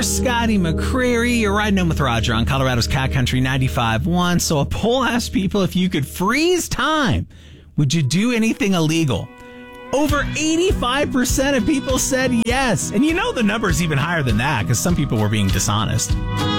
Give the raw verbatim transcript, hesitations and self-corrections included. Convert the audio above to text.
Scotty McCreery. You're riding home with Roger on Colorado's Cat Country ninety-five point one. So a poll asked people if you could freeze time, would you do anything illegal? Over eighty-five percent of people said yes. And you know the number is even higher than that because some people were being dishonest.